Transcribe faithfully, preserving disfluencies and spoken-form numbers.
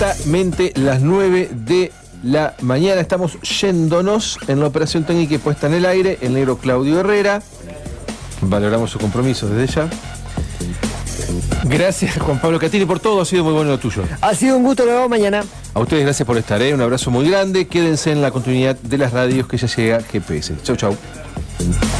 exactamente las nueve de la mañana. Estamos yéndonos en la operación técnica y puesta en el aire. El negro Claudio Herrera. Valoramos su compromiso desde ya. Gracias, Juan Pablo Catini, por todo. Ha sido muy bueno lo tuyo. Ha sido un gusto, nos vemos mañana. A ustedes gracias por estar, ¿eh? Un abrazo muy grande. Quédense en la continuidad de las radios que ya llega G P S. Chau, chau.